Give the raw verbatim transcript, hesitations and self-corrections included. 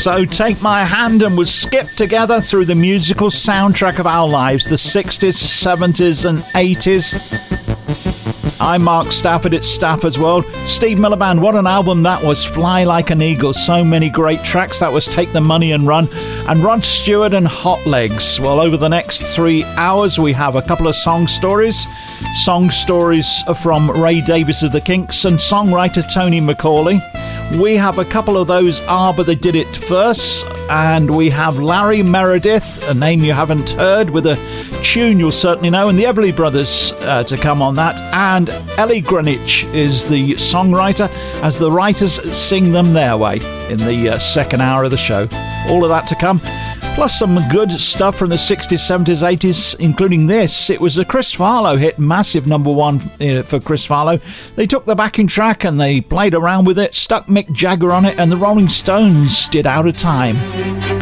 So Take My Hand and we'll skip together through the musical soundtrack of our lives, the sixties, seventies and eighties. I'm Mark Stafford, it's Stafford's World. Steve Miller Band, what an album that was. Fly Like an Eagle, so many great tracks. That was Take the Money and Run. And Rod Stewart and Hot Legs. Well, over the next three hours we have a couple of song stories. Song stories from Ray Davies of the Kinks and songwriter Tony McCauley. We have a couple of those Ah But They Did It First, and we have Larry Meredith, a name you haven't heard, with a tune you'll certainly know, and the Everly Brothers uh, to come on that, and Ellie Greenwich is the songwriter as the writers sing them their way in the uh, second hour of the show. All of that to come, plus some good stuff from the sixties, seventies, eighties, including this. It was a Chris Farlowe hit, massive number one uh, for Chris Farlowe. They took the backing track and they played around with it, stuck Mick Jagger on it, and the Rolling Stones did Out of Time.